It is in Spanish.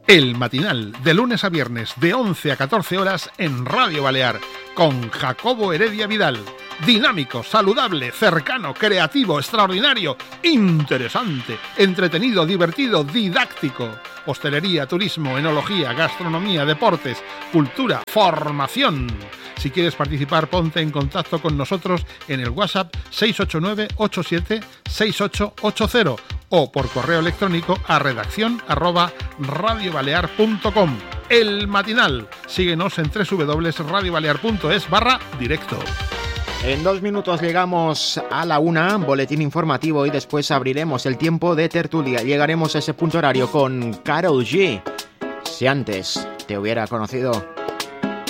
El Matinal, de lunes a viernes, de 11 a 14 horas en Radio Balear, con Jacobo Heredia Vidal. Dinámico, saludable, cercano, creativo, extraordinario, interesante, entretenido, divertido, didáctico. Hostelería, turismo, enología, gastronomía, deportes, cultura, formación. Si quieres participar, ponte en contacto con nosotros en el WhatsApp 689-876880 o por correo electrónico a redaccion@radiobalear.com. El Matinal. Síguenos en www.radiobalear.es/directo. En 2 minutos llegamos a la 1, boletín informativo, y después abriremos el tiempo de tertulia. Llegaremos a ese punto horario con Karol G. Si antes te hubiera conocido.